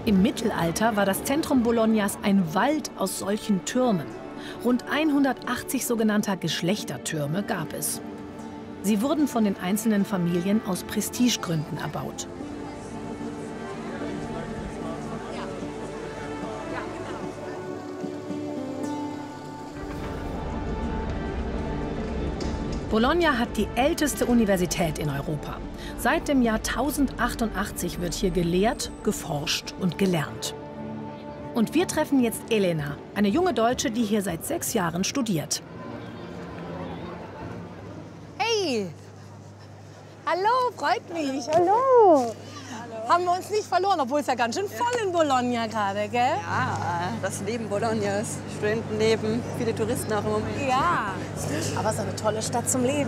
Im Mittelalter war das Zentrum Bolognas ein Wald aus solchen Türmen. Rund 180 sogenannter Geschlechtertürme gab es. Sie wurden von den einzelnen Familien aus Prestigegründen erbaut. Bologna hat die älteste Universität in Europa. Seit dem Jahr 1088 wird hier gelehrt, geforscht und gelernt. Und wir treffen jetzt Elena, eine junge Deutsche, die hier seit 6 Jahren studiert. Hey! Hallo, freut mich. Hallo. Haben wir uns nicht verloren, obwohl es ja ganz schön voll in Bologna gerade, gell? Ja, das Leben Bolognas, Studentenleben, viele Touristen auch im Moment. Ja, aber es ist eine tolle Stadt zum Leben.